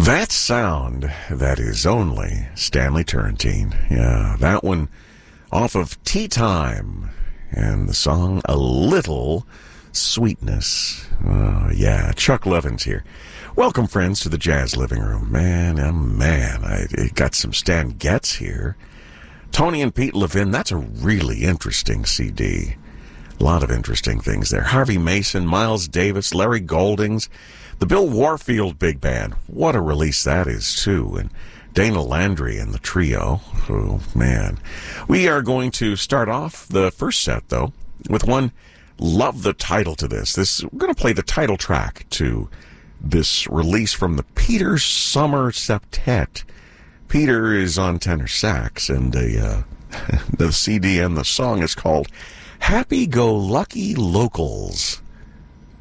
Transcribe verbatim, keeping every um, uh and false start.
That sound, that is only Stanley Turrentine. Yeah, that one off of Tea Time. And the song, A Little Sweetness. Oh, yeah, Chuck Levins here. Welcome, friends, to the Jazz Living Room. Man, oh, man, I, I got some Stan Getz here. Tony and Pete Levin, that's a really interesting C D. A lot of interesting things there. Harvey Mason, Miles Davis, Larry Goldings, the Bill Warfield Big Band. What a release that is, too. And Dana Landry and the trio. Oh, man. We are going to start off the first set, though, with one. Love the title to this. This we're going to play the title track to this release from the Peter Summer Septet. Peter is on tenor sax, and the, uh, the C D and the song is called Happy Go Lucky Locals.